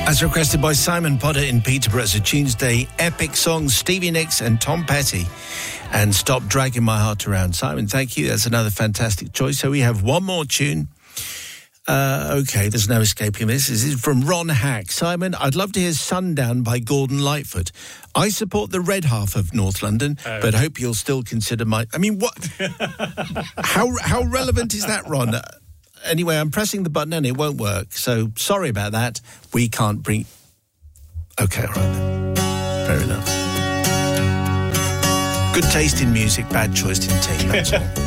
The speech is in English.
As requested by Simon Potter in Peterborough, it's a Tuesday epic song, Stevie Nicks and Tom Petty, and Stop Dragging My Heart Around. Simon, thank you. That's another fantastic choice. So we have one more tune. Okay, there's no escaping this. This is from Ron Hack. Simon, I'd love to hear Sundown by Gordon Lightfoot. I support the red half of North London, but hope you'll still consider my... I mean, what... How relevant is that, Ron? Anyway, I'm pressing the button and it won't work. So, sorry about that. We can't bring... Okay, all right then. Fair enough. Good taste in music, bad choice in tea, that's all.